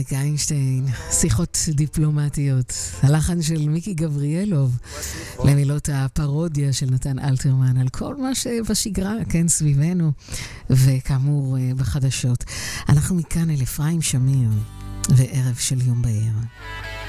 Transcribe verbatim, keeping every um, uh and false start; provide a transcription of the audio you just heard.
אריק איינשטיין, שיחות דיפלומטיות, הלחן של מיקי גבריאלוב, למילות הפרודיה של נתן אלתרמן על כל מה שבשגרה, כן, סביבנו, וכאמור בחדשות. אנחנו מכאן אל אפרים שמיר, וערב של יום בהיר.